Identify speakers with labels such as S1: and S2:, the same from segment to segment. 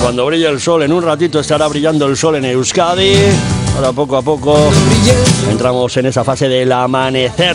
S1: Cuando brille el sol, en un ratito estará brillando el sol en Euskadi. Ahora poco a poco entramos en esa fase del amanecer.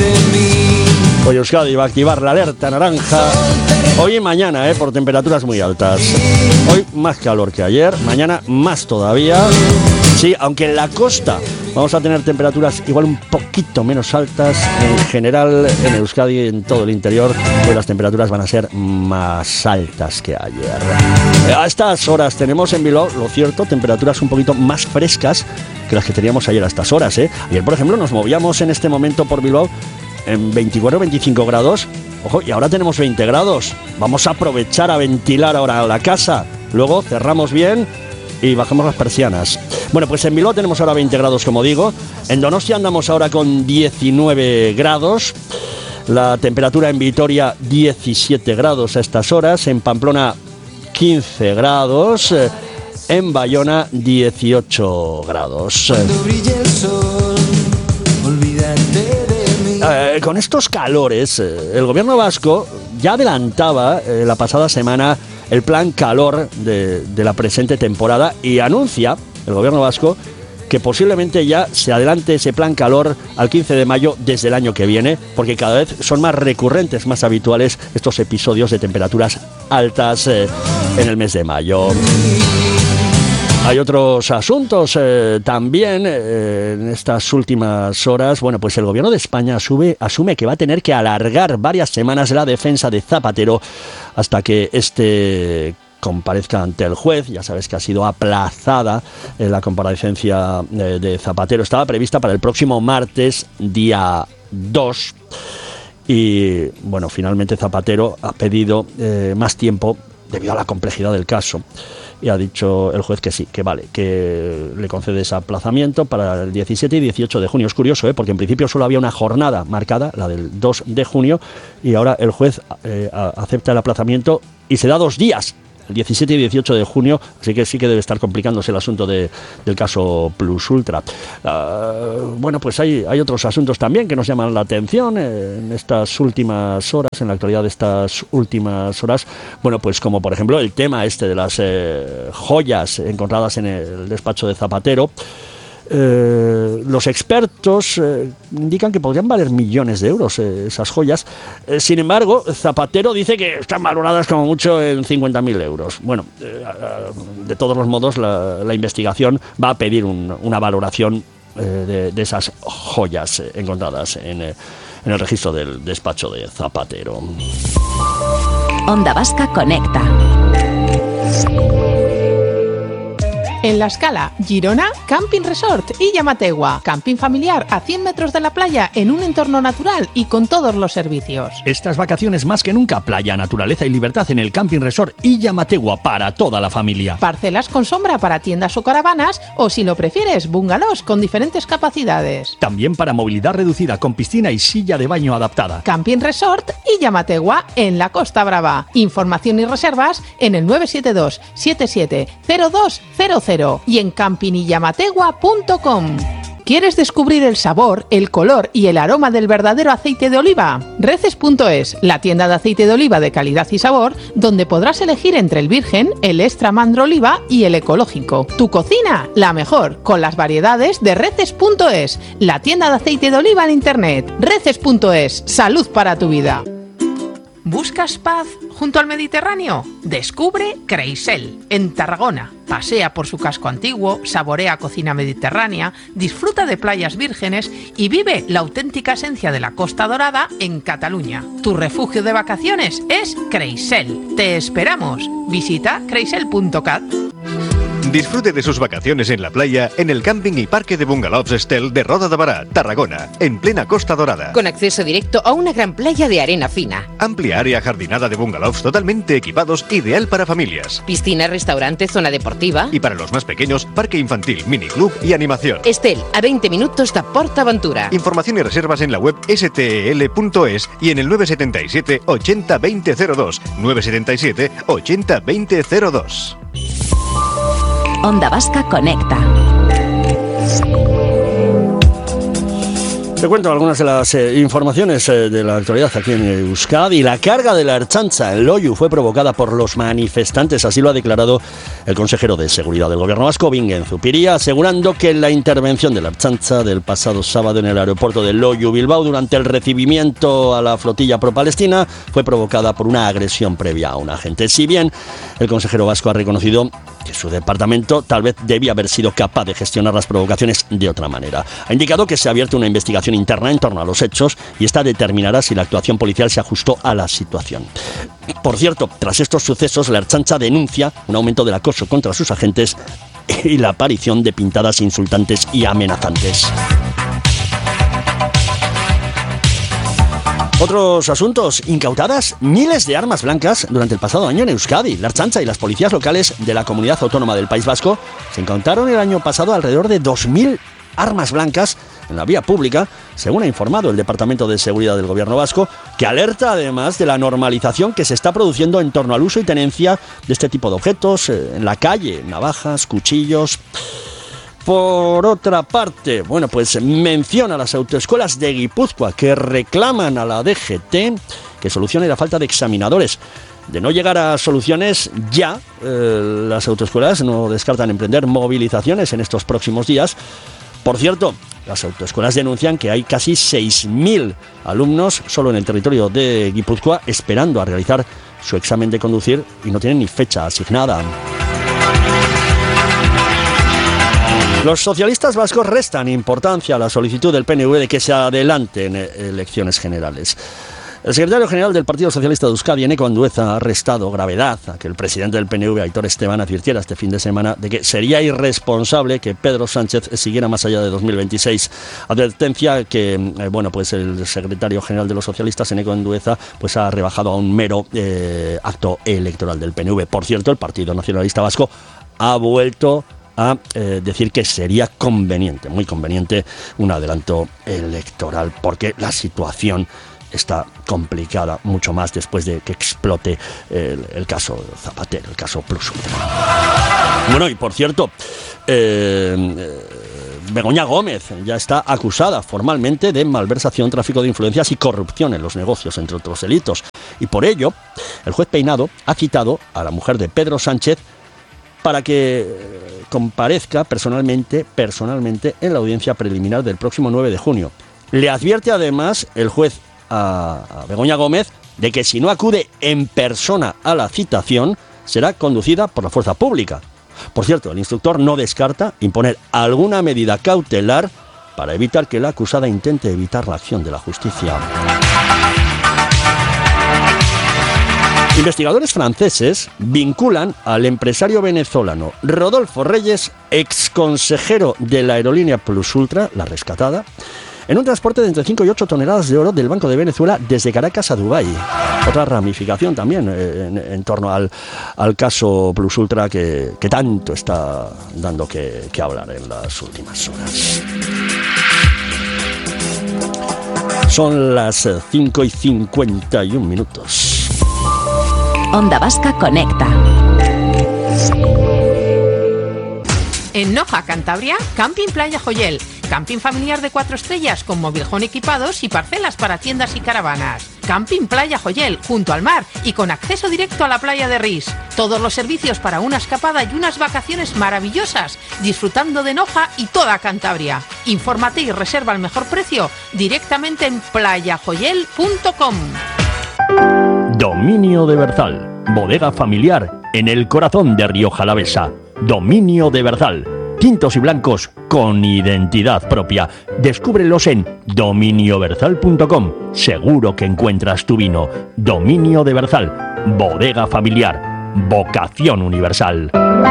S1: Hoy Euskadi va a activar la alerta naranja. Hoy y mañana, por temperaturas muy altas. Hoy más calor que ayer, mañana más todavía. Sí, aunque en la costa vamos a tener temperaturas igual un poquito menos altas. En general, en Euskadi, en todo el interior, pues las temperaturas van a ser más altas que ayer. A estas horas tenemos en Bilbao, lo cierto, temperaturas un poquito más frescas que las que teníamos ayer a estas horas. Ayer, por ejemplo, nos movíamos en este momento por Bilbao en 24 o 25 grados. Ojo, y ahora tenemos 20 grados. Vamos a aprovechar a ventilar ahora la casa. Luego cerramos bien y bajamos las persianas. Bueno, pues en Bilbao tenemos ahora 20 grados, como digo. En Donostia andamos ahora con 19 grados. La temperatura en Vitoria, 17 grados a estas horas. En Pamplona, 15 grados. En Bayona, 18 grados.
S2: Cuando brille el sol, olvídate.
S1: Con estos calores, el gobierno vasco ya adelantaba la pasada semana el plan calor de la presente temporada y anuncia el gobierno vasco que posiblemente ya se adelante ese plan calor al 15 de mayo desde el año que viene, porque cada vez son más recurrentes, más habituales estos episodios de temperaturas altas en el mes de mayo. Hay otros asuntos también en estas últimas horas. Bueno, pues el gobierno de España asume que va a tener que alargar varias semanas la defensa de Zapatero hasta que comparezca ante el juez. Ya sabes que ha sido aplazada la comparecencia de Zapatero. Estaba prevista para el próximo martes, día 2. Y bueno, finalmente Zapatero ha pedido más tiempo debido a la complejidad del caso. Y ha dicho el juez que sí, que vale, que le concede ese aplazamiento para el 17 y 18 de junio. Es curioso, porque en principio solo había una jornada marcada, la del 2 de junio, y ahora el juez acepta el aplazamiento y se da 2 días, el 17 y 18 de junio, así que sí que debe estar complicándose el asunto del caso Plus Ultra. Bueno, pues hay otros asuntos también que nos llaman la atención en estas últimas horas, en la actualidad de estas últimas horas. Bueno, pues como por ejemplo el tema de las joyas encontradas en el despacho de Zapatero. Los expertos indican que podrían valer millones de euros esas joyas. Sin embargo, Zapatero dice que están valoradas como mucho en 50.000 euros. Bueno, de todos los modos, la investigación va a pedir una valoración de esas joyas encontradas en el registro del despacho de Zapatero.
S3: Onda Vasca Conecta.
S4: En La Scala, Girona, Camping Resort y Llamategua. Camping familiar a 100 metros de la playa en un entorno natural y con todos los servicios.
S5: Estas vacaciones más que nunca, playa, naturaleza y libertad en el Camping Resort y Llamategua para toda la familia.
S4: Parcelas con sombra para tiendas o caravanas o, si lo prefieres, bungalows con diferentes capacidades.
S5: También para movilidad reducida con piscina y silla de baño adaptada.
S4: Camping Resort y Llamategua en la Costa Brava. Información y reservas en el 972 77 0200 y en campiniyamategua.com. ¿Quieres descubrir el sabor, el color y el aroma del verdadero aceite de oliva? Reces.es, la tienda de aceite de oliva de calidad y sabor, donde podrás elegir entre el virgen, el extra mandro oliva y el ecológico. Tu cocina, la mejor, con las variedades de Reces.es, la tienda de aceite de oliva en internet. Reces.es, salud para tu vida. ¿Buscas paz junto al Mediterráneo? Descubre Creisel, en Tarragona. Pasea por su casco antiguo, saborea cocina mediterránea, disfruta de playas vírgenes y vive la auténtica esencia de la Costa Dorada en Cataluña. Tu refugio de vacaciones es Creisel. ¡Te esperamos! Visita creisel.cat.
S6: Disfrute de sus vacaciones en la playa en el camping y parque de bungalows Estel de Roda de Bará, Tarragona, en plena Costa Dorada.
S7: Con acceso directo a una gran playa de arena fina.
S6: Amplia área jardinada de bungalows totalmente equipados, ideal para familias.
S7: Piscina, restaurante, zona deportiva.
S6: Y para los más pequeños, parque infantil, miniclub y animación.
S7: Estel, a 20 minutos de PortAventura.
S6: Información y reservas en la web stel.es y en el 977 80 2002. 977 80 2002.
S3: Onda Vasca Conecta.
S1: Te cuento algunas de las informaciones de la actualidad aquí en Euskadi. La carga de la Ertzaintza en Loiu fue provocada por los manifestantes, así lo ha declarado el consejero de Seguridad del Gobierno vasco, Bingen Zupiria, asegurando que la intervención de la Ertzaintza del pasado sábado en el aeropuerto de Loiu, Bilbao, durante el recibimiento a la flotilla pro-palestina, fue provocada por una agresión previa a un agente. Si bien el consejero vasco ha reconocido que su departamento tal vez debía haber sido capaz de gestionar las provocaciones de otra manera. Ha indicado que se ha abierto una investigación interna en torno a los hechos y esta determinará si la actuación policial se ajustó a la situación. Por cierto, tras estos sucesos, la Ertzaintza denuncia un aumento del acoso contra sus agentes y la aparición de pintadas insultantes y amenazantes. Otros asuntos. Incautadas miles de armas blancas durante el pasado año en Euskadi. La Ertzaintza y las policías locales de la Comunidad Autónoma del País Vasco se incautaron el año pasado alrededor de 2.000 armas blancas en la vía pública, según ha informado el Departamento de Seguridad del Gobierno vasco, que alerta además de la normalización que se está produciendo en torno al uso y tenencia de este tipo de objetos en la calle, navajas, cuchillos. Por otra parte, pues menciona las autoescuelas de Guipúzcoa que reclaman a la DGT que solucione la falta de examinadores. De no llegar a soluciones ya, las autoescuelas no descartan emprender movilizaciones en estos próximos días. Por cierto, las autoescuelas denuncian que hay casi 6.000 alumnos solo en el territorio de Guipúzcoa esperando a realizar su examen de conducir y no tienen ni fecha asignada. Los socialistas vascos restan importancia a la solicitud del PNV de que se adelanten elecciones generales. El secretario general del Partido Socialista de Euskadi, Eneko Andueza, ha restado gravedad a que el presidente del PNV, Aitor Esteban, advirtiera este fin de semana de que sería irresponsable que Pedro Sánchez siguiera más allá de 2026. Advertencia que, el secretario general de los socialistas, Eneko Andueza, ha rebajado a un mero acto electoral del PNV. Por cierto, el Partido Nacionalista Vasco ha vuelto a decir que sería conveniente, muy conveniente, un adelanto electoral, porque la situación está complicada mucho más después de que explote el caso Zapatero, el caso Plus Ultra. Y por cierto, Begoña Gómez ya está acusada formalmente de malversación, tráfico de influencias y corrupción en los negocios, entre otros delitos. Y por ello, el juez Peinado ha citado a la mujer de Pedro Sánchez para que comparezca personalmente en la audiencia preliminar del próximo 9 de junio. Le advierte además el juez a Begoña Gómez de que si no acude en persona a la citación, será conducida por la fuerza pública. Por cierto, el instructor no descarta imponer alguna medida cautelar para evitar que la acusada intente evitar la acción de la justicia. Investigadores franceses vinculan al empresario venezolano Rodolfo Reyes, exconsejero de la aerolínea Plus Ultra, la rescatada, en un transporte de entre 5 y 8 toneladas de oro del Banco de Venezuela desde Caracas a Dubái. Otra ramificación también en torno al caso Plus Ultra que tanto está dando que hablar en las últimas horas. Son las 5:51.
S3: Onda Vasca Conecta.
S4: En Noja, Cantabria, Camping Playa Joyel. Camping familiar de 4 estrellas con mobilhome equipados y parcelas para tiendas y caravanas. Camping Playa Joyel, junto al mar y con acceso directo a la playa de Ris. Todos los servicios para una escapada y unas vacaciones maravillosas, disfrutando de Noja y toda Cantabria. Infórmate y reserva al mejor precio directamente en playajoyel.com.
S5: Dominio de Berzal, bodega familiar en el corazón de Rioja Alavesa. Dominio de Berzal, tintos y blancos con identidad propia. Descúbrelos en dominioberzal.com. Seguro que encuentras tu vino. Dominio de Berzal, bodega familiar, vocación universal.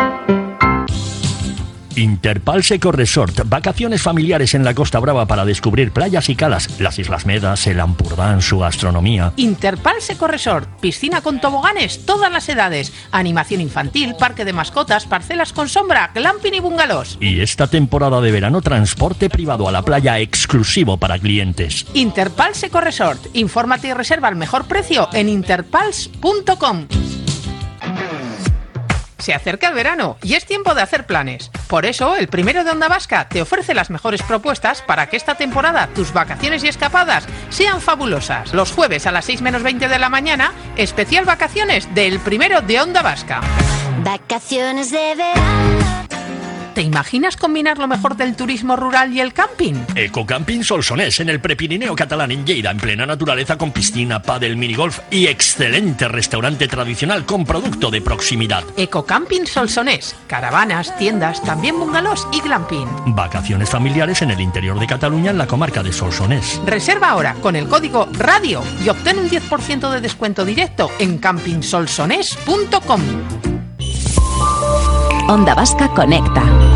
S5: Interpal Seco Resort, vacaciones familiares en la Costa Brava para descubrir playas y calas, las Islas Medas, el Ampurdán, su gastronomía.
S4: Interpal Seco Resort, piscina con toboganes, todas las edades, animación infantil, parque de mascotas, parcelas con sombra, glamping y bungalows.
S5: Y esta temporada de verano, transporte privado a la playa exclusivo para clientes.
S4: Interpal Seco Resort, infórmate y reserva al mejor precio en interpals.com. Se acerca el verano y es tiempo de hacer planes. Por eso, el primero de Onda Vasca te ofrece las mejores propuestas para que esta temporada tus vacaciones y escapadas sean fabulosas. Los jueves a las 6 menos 20 de la mañana, especial vacaciones del primero de Onda Vasca.
S8: Vacaciones de verano.
S4: ¿Te imaginas combinar lo mejor del turismo rural y el camping?
S5: Ecocamping Solsonés, en el Prepirineo catalán, en Lleida, en plena naturaleza, con piscina, pádel, minigolf y excelente restaurante tradicional con producto de proximidad.
S4: Ecocamping Solsonés, caravanas, tiendas, también bungalows y glamping.
S5: Vacaciones familiares en el interior de Cataluña, en la comarca de Solsonés.
S4: Reserva ahora con el código RADIO y obtén un 10% de descuento directo en campingsolsonés.com.
S3: Onda Vasca Conecta.